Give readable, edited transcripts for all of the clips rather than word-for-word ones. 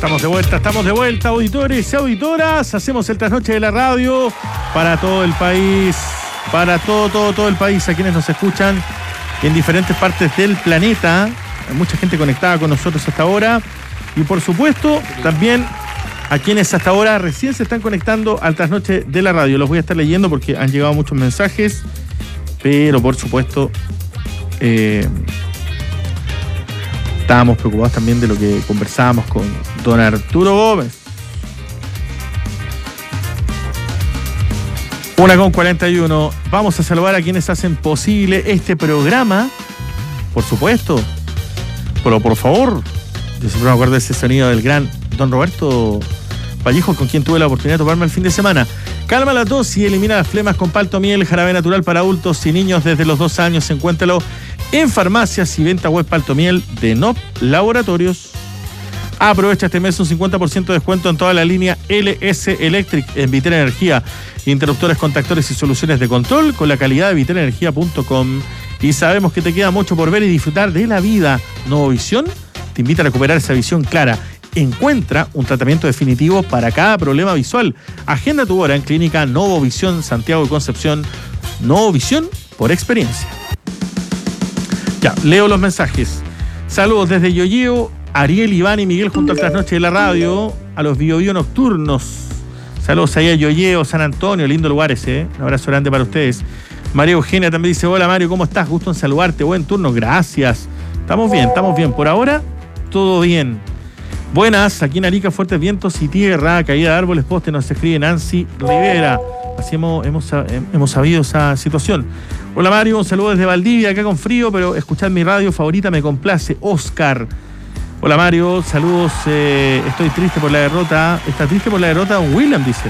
Estamos de vuelta, auditores y auditoras. Hacemos el trasnoche de la radio para todo el país, para todo el país, a quienes nos escuchan en diferentes partes del planeta. Hay mucha gente conectada con nosotros hasta ahora. Y por supuesto, también a quienes hasta ahora recién se están conectando al trasnoche de la radio. Los voy a estar leyendo porque han llegado muchos mensajes, pero por supuesto estábamos preocupados también de lo que conversábamos con don Arturo Gómez. 1:41. Vamos a saludar a quienes hacen posible este programa, por supuesto. Pero por favor, yo siempre me acuerdo de ese sonido del gran don Roberto Vallejo, con quien tuve la oportunidad de tomarme el fin de semana. Calma la tos y elimina las flemas con Palto Miel, jarabe natural para adultos y niños desde los 2 años. Encuéntralo en farmacias y venta web Palto Miel de NOP Laboratorios. Aprovecha este mes un 50% de descuento en toda la línea LS Electric en Vitel Energía. Interruptores, contactores y soluciones de control con la calidad de vitelenergia.com. Y sabemos que te queda mucho por ver y disfrutar de la vida. Novovisión te invita a recuperar esa visión clara. Encuentra un tratamiento definitivo para cada problema visual. Agenda tu hora en Clínica Novovisión Santiago de Concepción. Novovisión por experiencia. Ya, leo los mensajes. Saludos desde Yoyeo, Ariel, Iván y Miguel junto al trasnoche de la radio, a los Biobío nocturnos. Saludos ahí a Yoyeo, San Antonio, lindo lugar ese, un abrazo grande para ustedes. María Eugenia también dice: hola Mario, ¿cómo estás? Gusto en saludarte, buen turno, gracias. Estamos bien, por ahora todo bien. Buenas, aquí en Arica, fuertes vientos y tierra, caída de árboles, postes, nos escribe Nancy Rivera. Así hemos sabido esa situación. Hola Mario, un saludo desde Valdivia, acá con frío, pero escuchar mi radio favorita me complace. Oscar. Hola Mario, saludos, estoy triste por la derrota. ¿Está triste por la derrota? Don William dice.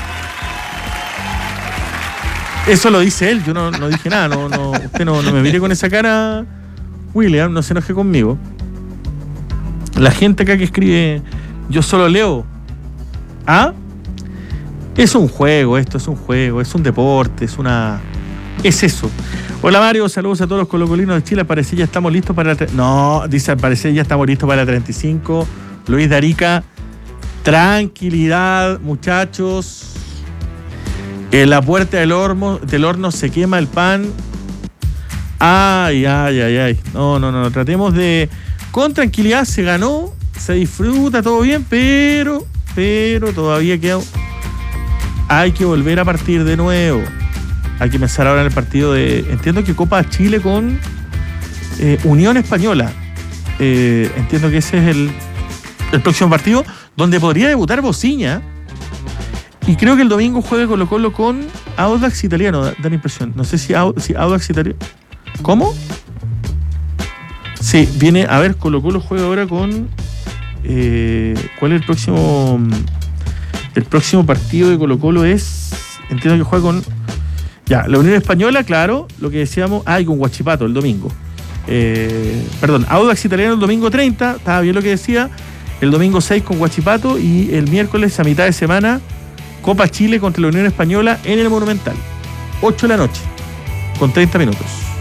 Eso lo dice él, yo no dije nada, usted no me mire con esa cara, William, no se enoje conmigo. La gente acá que escribe, yo solo leo. ¿Ah? Es un juego, esto es un juego, es un deporte, es eso. Hola Mario, saludos a todos los colocolinos de Chile. Al parecer ya estamos listos para al parecer ya estamos listos para la 35. Luis de Arica, tranquilidad, muchachos. En la puerta del horno se quema el pan. Ay. No, tratemos de... Con tranquilidad, se ganó, se disfruta, todo bien, pero todavía queda... Hay que volver a partir de nuevo. Hay que empezar ahora en el partido de... Entiendo que Copa Chile con Unión Española. Entiendo que ese es el próximo partido, donde podría debutar Bociña. Y creo que el domingo juegue Colo-Colo con Audax Italiano, da la impresión. No sé si Audax Italiano... ¿Cómo? Sí, viene... A ver, Colo-Colo juega ahora con... ¿cuál es el próximo...? El próximo partido de Colo-Colo es... Entiendo que juega con... Ya, la Unión Española, claro, lo que decíamos... y con Huachipato el domingo. Audax Italiano el domingo 30, estaba bien lo que decía. El domingo 6 con Huachipato y el miércoles a mitad de semana Copa Chile contra la Unión Española en el Monumental. 8 de la noche, con 30 minutos.